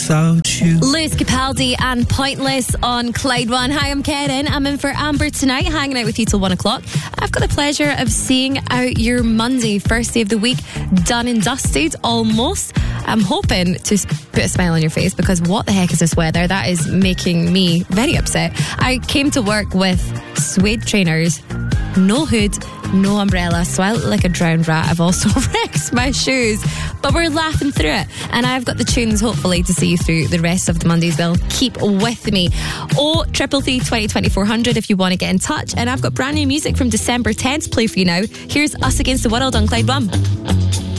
without you. Lewis Capaldi and Pointless on Clyde One. Hi, I'm Karen. I'm in for Amber tonight, hanging out with you till 1 o'clock. I've got the pleasure of seeing out your Monday, first day of the week, done and dusted, almost. I'm hoping to put a smile on your face, because what the heck is this weather? That is making me very upset. I came to work with suede trainers, no hood, no umbrella, so I look like a drowned rat. I've also wrecked my shoes, but we're laughing through it, and I've got the tunes hopefully to see you through the rest of the Mondays. Well, keep with me. 0333 20 400 if you want to get in touch, and I've got brand new music from December 10th to play for you now. Here's Us Against the World on Clyde One.